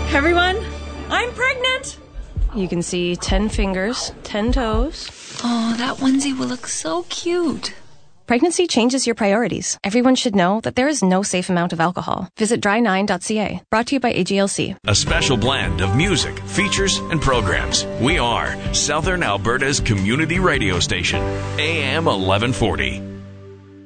Everyone, I'm pregnant! You can see 10 fingers, 10 toes. Oh, that onesie will look so cute. Pregnancy changes your priorities. Everyone should know that there is no safe amount of alcohol. Visit dry9.ca. Brought to you by AGLC. A special blend of music, features, and programs. We are Southern Alberta's community radio station, AM 1140.